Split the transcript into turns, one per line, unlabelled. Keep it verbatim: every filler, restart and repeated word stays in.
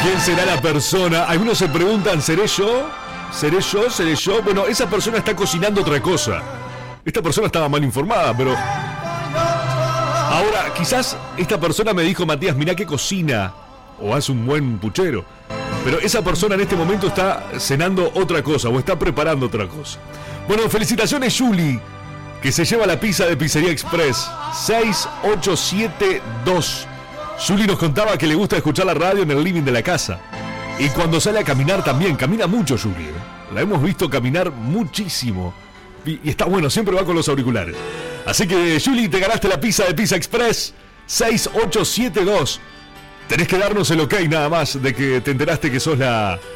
¿Quién será la persona? Algunos se preguntan, ¿seré yo? ¿Seré yo? ¿Seré yo? Bueno, esa persona está cocinando otra cosa. Esta persona estaba mal informada, pero... Ahora, quizás esta persona me dijo, Matías, mirá que cocina. O hace un buen puchero. Pero esa persona en este momento está cenando otra cosa o está preparando otra cosa. Bueno, felicitaciones, Juli, que se lleva la pizza de Pizzería Express. seis ocho siete dos. Juli nos contaba que le gusta escuchar la radio en el living de la casa. Y cuando sale a caminar también, camina mucho Juli, ¿eh? La hemos visto caminar muchísimo. Y, y está bueno, siempre va con los auriculares. Así que, Juli, te ganaste la pizza de Pizza Express seis ocho siete dos. Tenés que darnos el ok nada más de que te enteraste que sos la